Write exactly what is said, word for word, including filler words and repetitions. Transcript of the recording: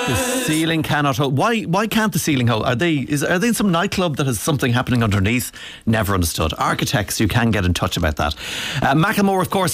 The ceiling cannot hold. Why? Why can't the ceiling hold? Are they? Is are they in some nightclub that has something happening underneath? Never understood. Architects, you can get in touch about that. Uh, Macklemore, of course.